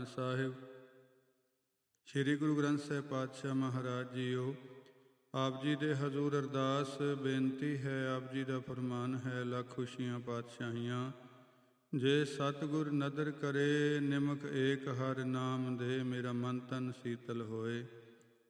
ਸਾਹਿਬ। ਸ੍ਰੀ ਗੁਰੂ ਗ੍ਰੰਥ ਸਾਹਿਬ ਪਾਤਸ਼ਾਹ ਮਹਾਰਾਜ ਜੀਓ, ਆਪ ਜੀ ਦੇ ਹਜ਼ੂਰ ਅਰਦਾਸ ਬੇਨਤੀ ਹੈ। ਆਪ ਜੀ ਦਾ ਫਰਮਾਨ ਹੈ, ਲੱਖ ਖੁਸ਼ੀਆਂ ਪਾਤਸ਼ਾਹੀਆਂ। ਜੇ ਸਤਿਗੁਰ ਨਦਰ ਕਰੇ, ਨਿਮਕ ਏਕ ਹਰਿ ਨਾਮ ਦੇ, ਮੇਰਾ ਮਨ ਤਨ ਸੀਤਲ ਹੋਏ।